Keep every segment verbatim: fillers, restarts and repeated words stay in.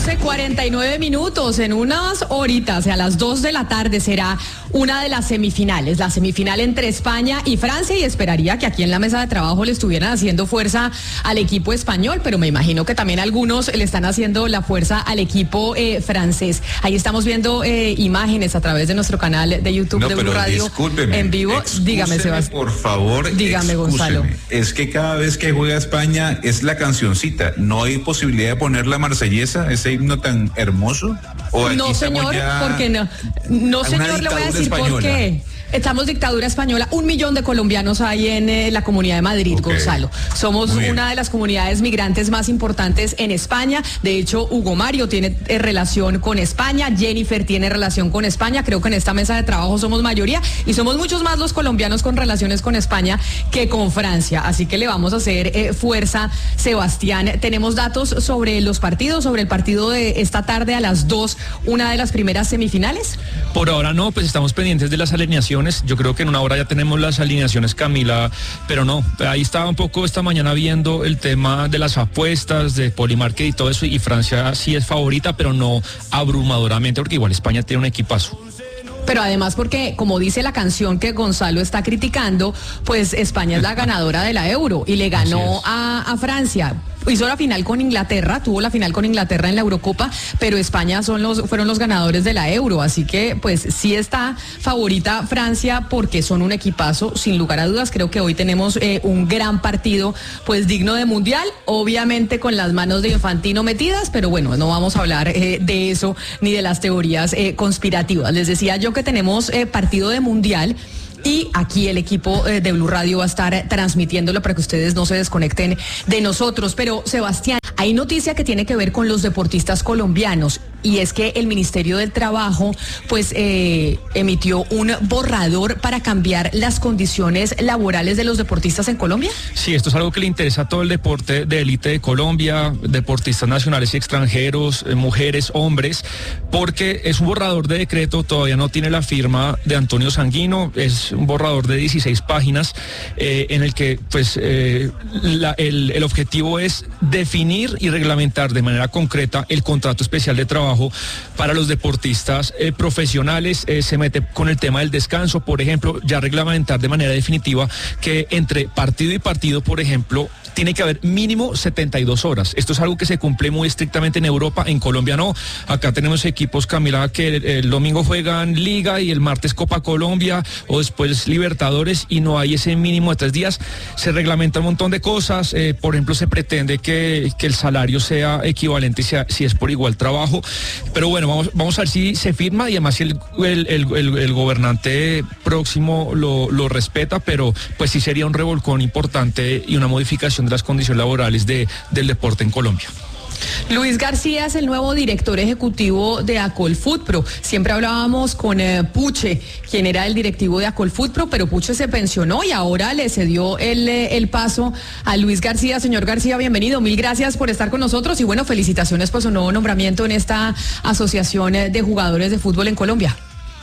doce cuarenta y nueve minutos, en unas horitas, a las dos de la tarde será una de las semifinales, la semifinal entre España y Francia, y esperaría que aquí en la mesa de trabajo le estuvieran haciendo fuerza al equipo español, pero me imagino que también algunos le están haciendo la fuerza al equipo eh, francés. Ahí estamos viendo eh, imágenes a través de nuestro canal de YouTube no, de Blue Radio en vivo. Dígame, Sebastián. Por favor, dígame, Gonzalo. Es que cada vez que juega España es la cancioncita. ¿No hay posibilidad de poner la marsellesa, ese himno tan hermoso? ¿O no, señor, porque no. No, señor, le voy a decir española. Por qué. Estamos dictadura española. Un millón de colombianos hay en eh, la Comunidad de Madrid, okay. Gonzalo. Somos una de las comunidades migrantes más importantes en España. De hecho, Hugo Mario tiene eh, relación con España, Jennifer tiene relación con España. Creo que en esta mesa de trabajo somos mayoría y somos muchos más los colombianos con relaciones con España que con Francia. Así que le vamos a hacer eh, fuerza, Sebastián. Tenemos datos sobre los partidos, sobre el partido de esta tarde a las dos, una de las primeras semifinales. Por ahora no, pues estamos pendientes de las alineaciones. Yo creo que en una hora ya tenemos las alineaciones, Camila, pero no, ahí estaba un poco esta mañana viendo el tema de las apuestas, de Polymarket y todo eso, y Francia sí es favorita, pero no abrumadoramente, porque igual España tiene un equipazo. Pero además porque, como dice la canción que Gonzalo está criticando, pues España es la ganadora de la Euro y le ganó a, a Francia. Hizo la final con Inglaterra, tuvo la final con Inglaterra en la Eurocopa, pero España son los, fueron los ganadores de la Euro, así que pues sí está favorita Francia porque son un equipazo, sin lugar a dudas. Creo que hoy tenemos eh, un gran partido, pues digno de mundial, obviamente con las manos de Infantino metidas, pero bueno, no vamos a hablar eh, de eso ni de las teorías eh, conspirativas. Les decía yo que tenemos eh, partido de mundial. Y aquí el equipo eh, de Blue Radio va a estar transmitiéndolo para que ustedes no se desconecten de nosotros. Pero, Sebastián, hay noticia que tiene que ver con los deportistas colombianos, y es que el Ministerio del Trabajo pues eh, emitió un borrador para cambiar las condiciones laborales de los deportistas en Colombia. Sí, esto es algo que le interesa a todo el deporte de élite de Colombia, deportistas nacionales y extranjeros, eh, mujeres, hombres, porque es un borrador de decreto, todavía no tiene la firma de Antonio Sanguino, es un borrador de dieciséis páginas eh, en el que pues eh, la, el, el objetivo es definir y reglamentar de manera concreta el contrato especial de trabajo para los deportistas eh, profesionales. Eh, se mete con el tema del descanso, por ejemplo, ya reglamentar de manera definitiva que entre partido y partido, por ejemplo, tiene que haber mínimo setenta y dos horas. Esto es algo que se cumple muy estrictamente en Europa, en Colombia no. Acá tenemos equipos, Camila, que el, el domingo juegan Liga y el martes Copa Colombia o después Libertadores y no hay ese mínimo de tres días. Se reglamenta un montón de cosas, eh, por ejemplo, se pretende que, que el salario sea equivalente si, si es por igual trabajo. Pero bueno, vamos, vamos a ver si se firma y además si el, el, el, el, el gobernante próximo lo, lo respeta, pero pues sí sería un revolcón importante y una modificación de las condiciones laborales de, del deporte en Colombia. Luis García es el nuevo director ejecutivo de Acolfutpro. Siempre hablábamos con eh, Puche, quien era el directivo de Acolfutpro, pero Puche se pensionó y ahora le cedió el, eh, el paso a Luis García. Señor García, bienvenido. Mil gracias por estar con nosotros y bueno, felicitaciones por su nuevo nombramiento en esta asociación de jugadores de fútbol en Colombia.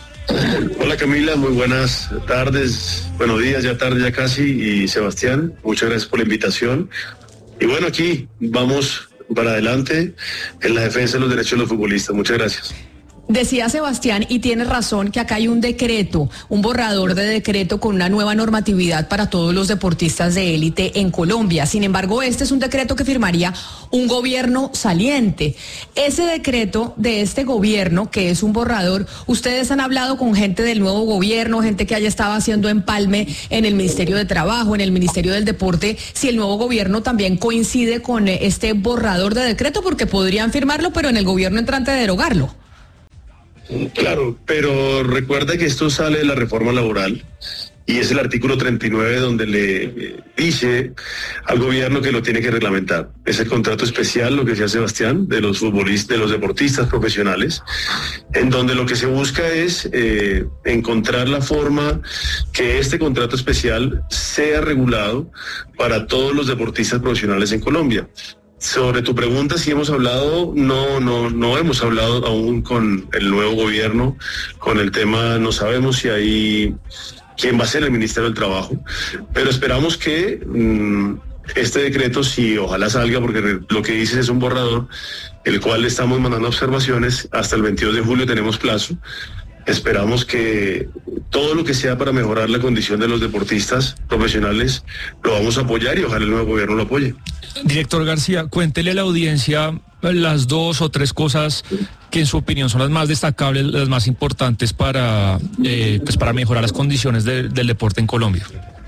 Hola Camila, muy buenas tardes, buenos días, ya tarde ya casi, y Sebastián, muchas gracias por la invitación. Y bueno, aquí vamos para adelante en la defensa de los derechos de los futbolistas. Muchas gracias. Decía Sebastián, y tiene razón, que acá hay un decreto, un borrador de decreto con una nueva normatividad para todos los deportistas de élite en Colombia. Sin embargo, este es un decreto que firmaría un gobierno saliente. Ese decreto de este gobierno, que es un borrador, ustedes han hablado con gente del nuevo gobierno, gente que haya estado haciendo empalme en el Ministerio de Trabajo, en el Ministerio del Deporte, si el nuevo gobierno también coincide con este borrador de decreto, porque podrían firmarlo, pero en el gobierno entrante derogarlo. Claro, pero recuerda que esto sale de la reforma laboral y es el artículo treinta y nueve donde le dice al gobierno que lo tiene que reglamentar. Es el contrato especial, lo que decía Sebastián, de los futbolistas, de los deportistas profesionales, en donde lo que se busca es eh, encontrar la forma que este contrato especial sea regulado para todos los deportistas profesionales en Colombia. Sobre tu pregunta, si hemos hablado, no, no, no hemos hablado aún con el nuevo gobierno, con el tema, no sabemos si hay quién va a ser el Ministerio del Trabajo, pero esperamos que mmm, este decreto, si ojalá salga, porque lo que dice es un borrador, el cual le estamos mandando observaciones, hasta el veintidós de julio tenemos plazo. Esperamos que todo lo que sea para mejorar la condición de los deportistas profesionales lo vamos a apoyar y ojalá el nuevo gobierno lo apoye. Director García, cuéntele a la audiencia las dos o tres cosas que en su opinión son las más destacables, las más importantes para, eh, pues para mejorar las condiciones de, del deporte en Colombia.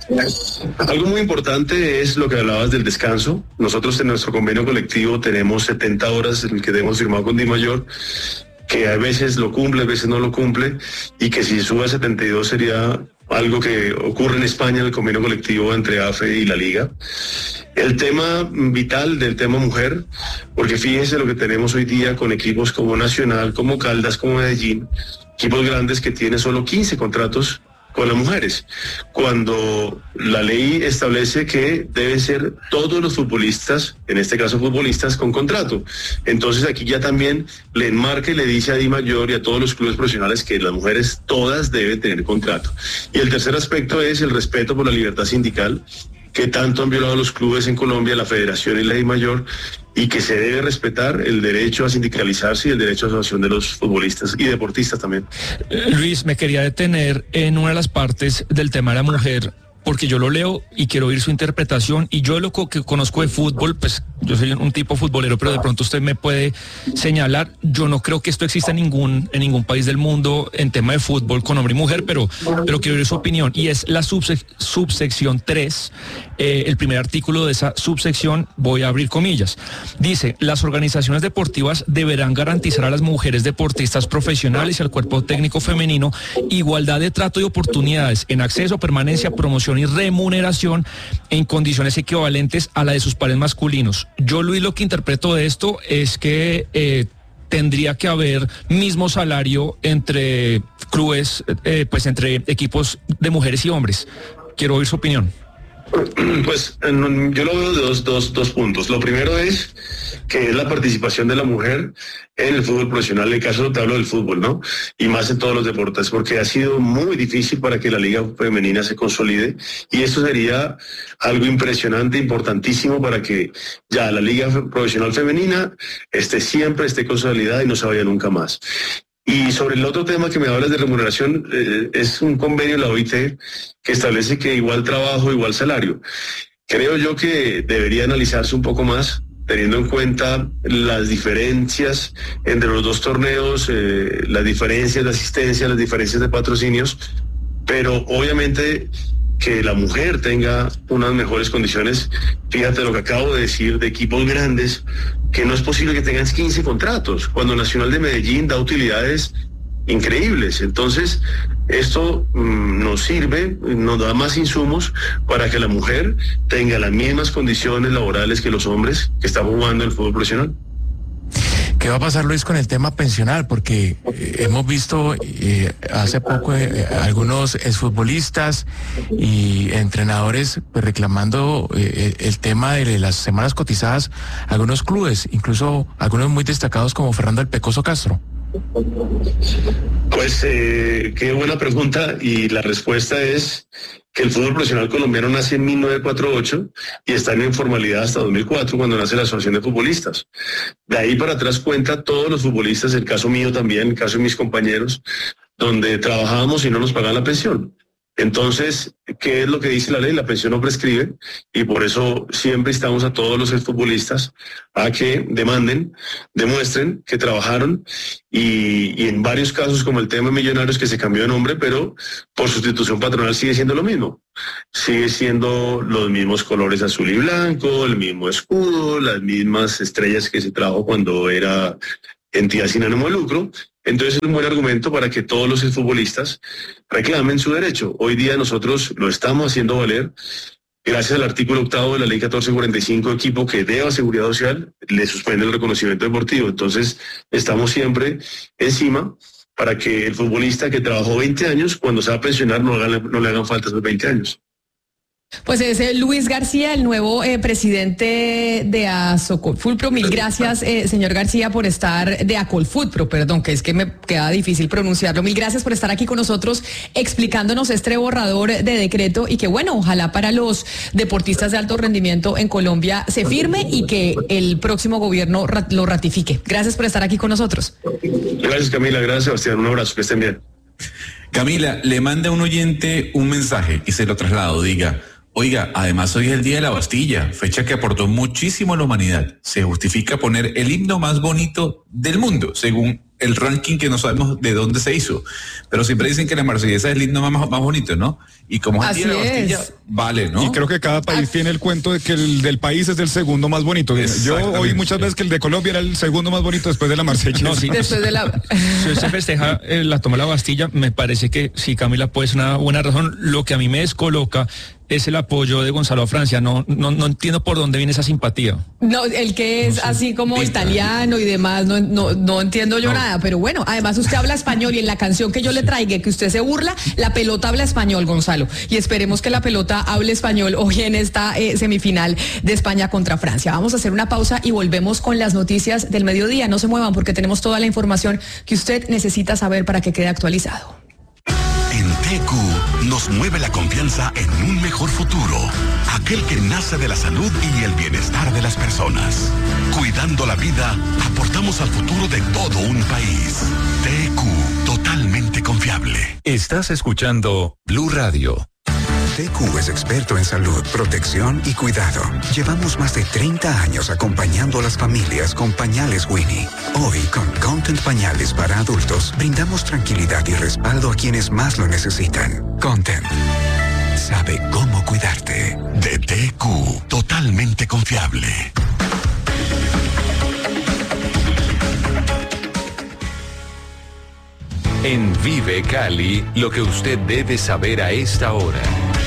Algo muy importante es lo que hablabas del descanso. Nosotros en nuestro convenio colectivo tenemos setenta horas en el que hemos firmado con DIMAYOR, que a veces lo cumple, a veces no lo cumple, y que si sube a setenta y dos sería algo que ocurre en España en el convenio colectivo entre A F E y la Liga. El tema vital del tema mujer, porque fíjense lo que tenemos hoy día con equipos como Nacional, como Caldas, como Medellín, equipos grandes que tienen solo quince contratos con las mujeres, cuando la ley establece que deben ser todos los futbolistas, en este caso futbolistas, con contrato. Entonces aquí ya también le enmarca y le dice a DIMAYOR y a todos los clubes profesionales que las mujeres todas deben tener contrato. Y el tercer aspecto es el respeto por la libertad sindical, que tanto han violado los clubes en Colombia, la Federación y la DIMAYOR, y que se debe respetar el derecho a sindicalizarse y el derecho a asociación de los futbolistas y deportistas también. Luis, me quería detener en una de las partes del tema de la mujer, porque yo lo leo y quiero oír su interpretación, y yo lo que conozco de fútbol, pues yo soy un tipo futbolero, pero de pronto usted me puede señalar, yo no creo que esto exista en ningún, en ningún país del mundo en tema de fútbol con hombre y mujer, pero, pero quiero oír su opinión, y es la subsec- subsección tres, eh, el primer artículo de esa subsección, voy a abrir comillas, dice, las organizaciones deportivas deberán garantizar a las mujeres deportistas profesionales y al cuerpo técnico femenino igualdad de trato y oportunidades en acceso, permanencia, promoción y remuneración en condiciones equivalentes a la de sus pares masculinos. Yo, Luis, lo que interpreto de esto es que eh, tendría que haber mismo salario entre clubes, eh, pues entre equipos de mujeres y hombres. Quiero oír su opinión. Pues yo lo veo de dos, dos, dos puntos. Lo primero es que es la participación de la mujer en el fútbol profesional, en el caso te hablo del fútbol, ¿no? Y más en todos los deportes, porque ha sido muy difícil para que la liga femenina se consolide, y eso sería algo impresionante, importantísimo para que ya la liga profesional femenina esté siempre, esté consolidada y no se vaya nunca más. Y sobre el otro tema que me hablas de remuneración, eh, es un convenio de la O I T que establece que igual trabajo, igual salario. Creo yo que debería analizarse un poco más, teniendo en cuenta las diferencias entre los dos torneos, eh, las diferencias de asistencia, las diferencias de patrocinios, pero obviamente que la mujer tenga unas mejores condiciones. Fíjate lo que acabo de decir de equipos grandes, que no es posible que tengan quince contratos, cuando Nacional de Medellín da utilidades increíbles. Entonces, esto mmm, nos sirve, nos da más insumos para que la mujer tenga las mismas condiciones laborales que los hombres que están jugando en el fútbol profesional. ¿Qué va a pasar, Luis, con el tema pensional? Porque eh, hemos visto eh, hace poco eh, algunos exfutbolistas y entrenadores pues, reclamando eh, el tema de las semanas cotizadas a algunos clubes, incluso algunos muy destacados como Fernando El Pecoso Castro. Pues eh, qué buena pregunta, y la respuesta es que el fútbol profesional colombiano nace en mil novecientos cuarenta y ocho y está en informalidad hasta dos mil cuatro, cuando nace la Asociación de Futbolistas. De ahí para atrás cuenta todos los futbolistas, el caso mío también, el caso de mis compañeros, donde trabajábamos y no nos pagaban la pensión. Entonces, ¿qué es lo que dice la ley? La pensión no prescribe, y por eso siempre instamos a todos los futbolistas a que demanden, demuestren que trabajaron, y, y en varios casos, como el tema de Millonarios, que se cambió de nombre, pero por sustitución patronal sigue siendo lo mismo. Sigue siendo los mismos colores azul y blanco, el mismo escudo, las mismas estrellas que se trajo cuando era entidad sin ánimo de lucro. Entonces es un buen argumento para que todos los futbolistas reclamen su derecho. Hoy día nosotros lo estamos haciendo valer gracias al artículo octavo de la ley catorce cuarenta y cinco, equipo que deba seguridad social, le suspende el reconocimiento deportivo. Entonces estamos siempre encima para que el futbolista que trabajó veinte años, cuando se va a pensionar, no, hagan, no le hagan falta esos veinte años. Pues es eh, Luis García, el nuevo eh, presidente de Acolfutro. Mil gracias, eh, señor García, por estar de Acolfutro, perdón, que es que me queda difícil pronunciarlo. Mil gracias por estar aquí con nosotros explicándonos este borrador de decreto y que, bueno, ojalá para los deportistas de alto rendimiento en Colombia se firme y que el próximo gobierno rat- lo ratifique. Gracias por estar aquí con nosotros. Gracias, Camila. Gracias, Sebastián. Un abrazo. Que estén bien. Camila, le manda a un oyente un mensaje y se lo traslado. Diga, oiga, además hoy es el Día de la Bastilla, fecha que aportó muchísimo a la humanidad. Se justifica poner el himno más bonito del mundo, según el ranking que no sabemos de dónde se hizo. Pero siempre dicen que la Marsellesa es el himno más, más bonito, ¿no? Y como es el Día de la Bastilla, es. vale, ¿no? Y creo que cada país tiene el cuento de que el del país es el segundo más bonito. Yo oí muchas veces que el de Colombia era el segundo más bonito después de la Marsella. No, sí. Después de la... Si se festeja eh, la toma de la Bastilla, me parece que sí, Camila, pues una buena razón. Lo que a mí me descoloca es el apoyo de Gonzalo a Francia. No, no, no entiendo por dónde viene esa simpatía. No, el que es No sé. así como Pinta. italiano y demás, no, no, no entiendo yo No. nada, pero bueno, además usted habla español y en la canción que yo le traiga, que usted se burla, la pelota habla español, Gonzalo, y esperemos que la pelota hable español hoy en esta eh, semifinal de España contra Francia. Vamos a hacer una pausa y volvemos con las noticias del mediodía. No se muevan porque tenemos toda la información que usted necesita saber para que quede actualizado. En T Q nos mueve la confianza en un mejor futuro, aquel que nace de la salud y el bienestar de las personas. Cuidando la vida, aportamos al futuro de todo un país. T Q, totalmente confiable. Estás escuchando Blue Radio. T Q es experto en salud, protección y cuidado. Llevamos más de treinta años acompañando a las familias con pañales Winnie. Hoy, con Content Pañales para adultos, brindamos tranquilidad y respaldo a quienes más lo necesitan. Content sabe cómo cuidarte. De T Q, totalmente confiable. En Vive Cali, lo que usted debe saber a esta hora.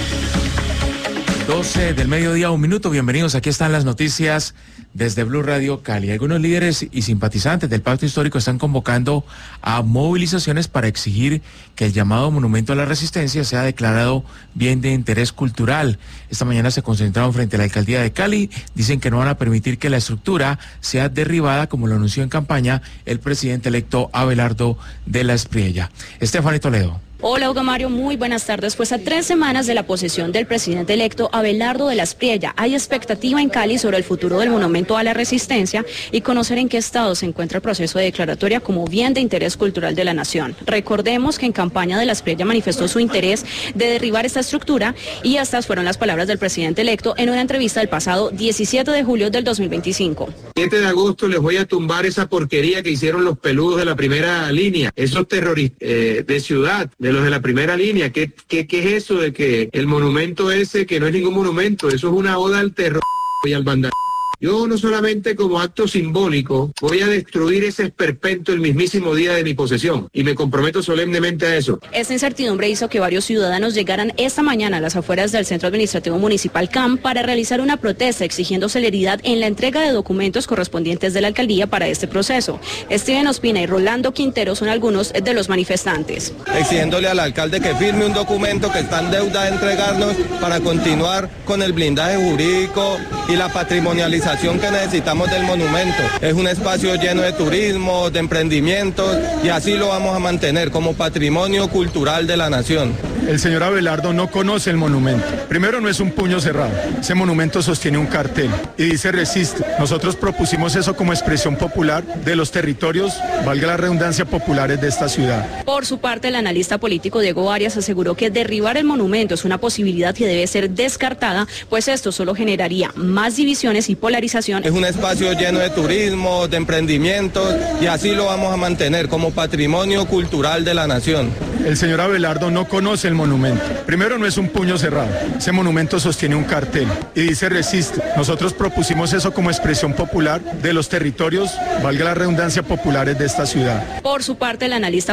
doce del mediodía, un minuto. Bienvenidos. Aquí están las noticias desde Blue Radio Cali. Algunos líderes y simpatizantes del Pacto Histórico están convocando a movilizaciones para exigir que el llamado Monumento a la Resistencia sea declarado bien de interés cultural. Esta mañana se concentraron frente a la alcaldía de Cali. Dicen que no van a permitir que la estructura sea derribada, como lo anunció en campaña el presidente electo Abelardo de la Espriella. Estefanía Toledo. Hola, Hugo Mario, muy buenas tardes. Pues a tres semanas de la posesión del presidente electo Abelardo de la Espriella, hay expectativa en Cali sobre el futuro del Monumento a la Resistencia y conocer en qué estado se encuentra el proceso de declaratoria como bien de interés cultural de la nación. Recordemos que en campaña de la Espriella manifestó su interés de derribar esta estructura y estas fueron las palabras del presidente electo en una entrevista el pasado diecisiete de julio del dos mil veinticinco. siete de agosto les voy a tumbar esa porquería que hicieron los peludos de la primera línea, esos terroristas eh, de ciudad, de los de la primera línea. ¿Qué, qué, ¿Qué es eso de que el monumento ese, que no es ningún monumento, eso es una oda al terror y al vandalismo? Yo no solamente como acto simbólico voy a destruir ese esperpento el mismísimo día de mi posesión y me comprometo solemnemente a eso. Esta incertidumbre hizo que varios ciudadanos llegaran esta mañana a las afueras del Centro Administrativo Municipal C A M para realizar una protesta exigiendo celeridad en la entrega de documentos correspondientes de la alcaldía para este proceso. Steven Ospina y Rolando Quintero son algunos de los manifestantes. Exigiéndole al alcalde que firme un documento que está en deuda de entregarnos para continuar con el blindaje jurídico y la patrimonialización que necesitamos del monumento. Es un espacio lleno de turismo, de emprendimientos y así lo vamos a mantener como patrimonio cultural de la nación. El señor Abelardo no conoce el monumento. Primero, no es un puño cerrado. Ese monumento sostiene un cartel y dice resiste. Nosotros propusimos eso como expresión popular de los territorios, valga la redundancia, populares de esta ciudad. Por su parte, el analista político Diego Arias aseguró que derribar el monumento es una posibilidad que debe ser descartada, pues esto solo generaría más divisiones y polarización. Es un espacio lleno de turismo, de emprendimientos y así lo vamos a mantener como patrimonio cultural de la nación. El señor Abelardo no conoce el monumento. Primero, no es un puño cerrado. Ese monumento sostiene un cartel y dice resiste. Nosotros propusimos eso como expresión popular de los territorios, valga la redundancia, populares de esta ciudad. Por su parte, el analista